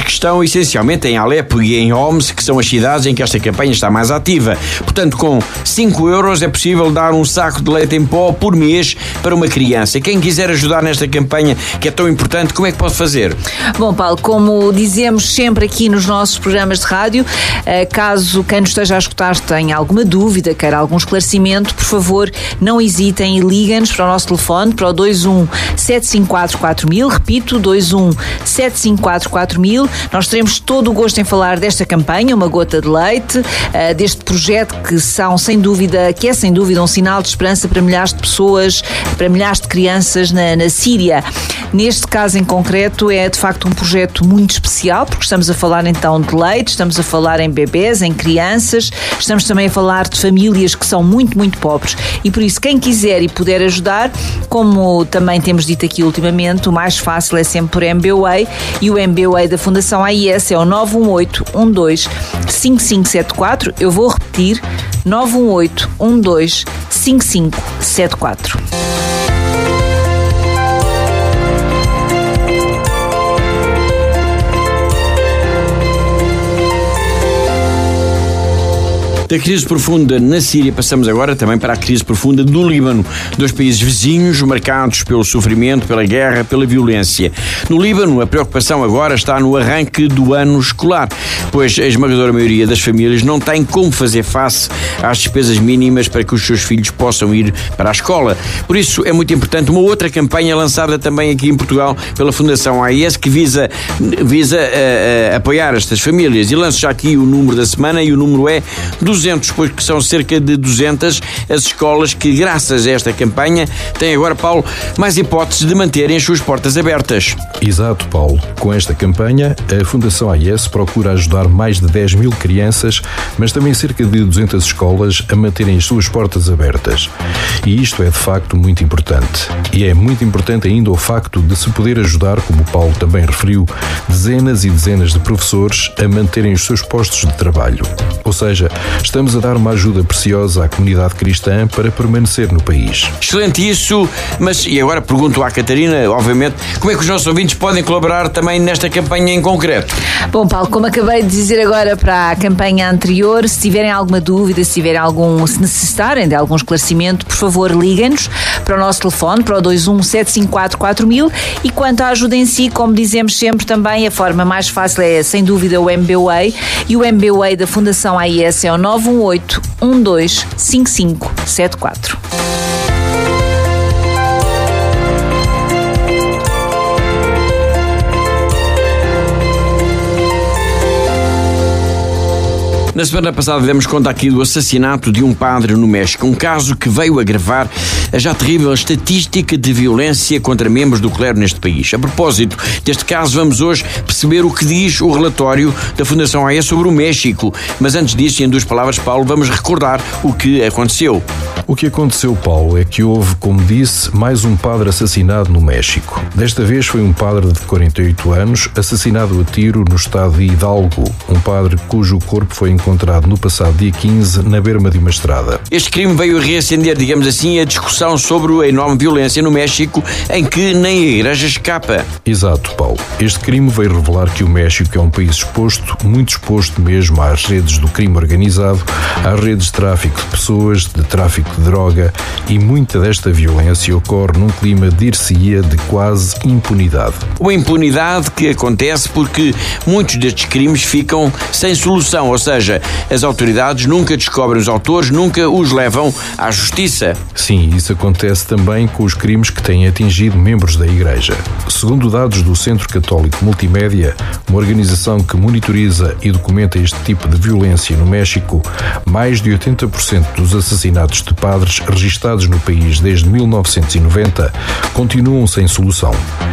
que estão essencialmente em Alepo e em Homs, que são as cidades em que esta campanha está mais ativa. Portanto, com 5 euros é possível dar um saco de leite em pó por mês para uma criança. Quem quiser ajudar nesta campanha, que é tão importante, como é que pode fazer? Bom, Paulo, como dizemos sempre aqui nos nossos programas de rádio, caso quem nos esteja a escutar tenha alguma dúvida, queira algum esclarecimento, por favor, não hesitem e liguem-nos para o nosso telefone, para o 21 754 4000, repito, 21 754 4000. Nós teremos todo o gosto em falar desta campanha, Uma Gota de Leite, deste projeto que é sem dúvida um sinal de esperança para milhares de pessoas, para milhares de crianças na Síria. Neste caso em concreto é de facto um projeto muito especial, porque estamos a falar então de leite, estamos a falar em bebés, em crianças, estamos também a falar de famílias que são muito, muito pobres, e por isso quem quiser e puder ajudar, como também temos dito aqui ultimamente, o mais fácil é sempre por MBWay, e o MBWay da Fundação AIS é o 918-12-5574. Eu vou repetir, 918-12-5574. Da crise profunda na Síria passamos agora também para a crise profunda do Líbano, dois países vizinhos marcados pelo sofrimento, pela guerra, pela violência. No Líbano, a preocupação agora está no arranque do ano escolar, pois a esmagadora maioria das famílias não tem como fazer face às despesas mínimas para que os seus filhos possam ir para a escola. Por isso é muito importante uma outra campanha lançada também aqui em Portugal pela Fundação AIS, que visa apoiar estas famílias. E lanço já aqui o número da semana, e o número é 200, pois que são cerca de 200 as escolas que, graças a esta campanha, têm agora, Paulo, mais hipóteses de manterem as suas portas abertas. Exato, Paulo. Com esta campanha, a Fundação AIS procura ajudar mais de 10 mil crianças, mas também cerca de 200 escolas a manterem as suas portas abertas. E isto é, de facto, muito importante. E é muito importante ainda o facto de se poder ajudar, como o Paulo também referiu, dezenas e dezenas de professores a manterem os seus postos de trabalho. Ou seja, estamos a dar uma ajuda preciosa à comunidade cristã para permanecer no país. Excelente isso, mas e agora pergunto à Catarina, obviamente, como é que os nossos ouvintes podem colaborar também nesta campanha em concreto? Bom, Paulo, como acabei de dizer agora para a campanha anterior, se tiverem alguma dúvida, se necessitarem de algum esclarecimento, por favor, liguem-nos para o nosso telefone, para o 21 754 4000, e quanto à ajuda em si, como dizemos sempre também, a forma mais fácil é, sem dúvida, o MBWay, e o MBWay da Fundação AIS é o 918-12-5574. Na semana passada demos conta aqui do assassinato de um padre no México, um caso que veio agravar a já terrível estatística de violência contra membros do clero neste país. A propósito deste caso, vamos hoje perceber o que diz o relatório da Fundação AIS sobre o México. Mas antes disso, em 2 palavras, Paulo, vamos recordar o que aconteceu. O que aconteceu, Paulo, é que houve, como disse, mais um padre assassinado no México. Desta vez foi um padre de 48 anos, assassinado a tiro no estado de Hidalgo, um padre cujo corpo foi encontrado no passado dia 15 na berma de uma estrada. Este crime veio reacender, digamos assim, a discussão sobre a enorme violência no México, em que nem a Igreja escapa. Exato, Paulo. Este crime veio revelar que o México é um país exposto, muito exposto mesmo às redes do crime organizado, às redes de tráfico de pessoas, de tráfico de droga, e muita desta violência ocorre num clima, dir-se-ia, de quase impunidade. Uma impunidade que acontece porque muitos destes crimes ficam sem solução, ou seja, as autoridades nunca descobrem os autores, nunca os levam à justiça. Sim, isso acontece também com os crimes que têm atingido membros da Igreja. Segundo dados do Centro Católico Multimédia, uma organização que monitoriza e documenta este tipo de violência no México, mais de 80% dos assassinatos de padres registados no país desde 1990 continuam sem solução.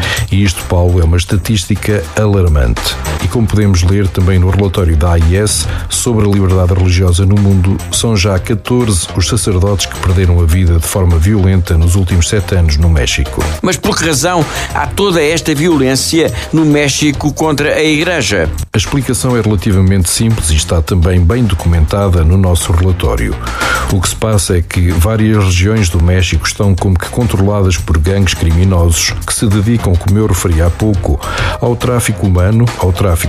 E isto, Paulo, é uma estatística alarmante. E como podemos ler também no relatório da AIS sobre a liberdade religiosa no mundo, são já 14 os sacerdotes que perderam a vida de forma violenta nos últimos 7 anos no México. Mas por que razão há toda esta violência no México contra a Igreja? A explicação é relativamente simples e está também bem documentada no nosso relatório. O que se passa é que várias regiões do México estão como que controladas por gangues criminosos que se dedicam, como eu referi há pouco, ao tráfico humano, ao tráfico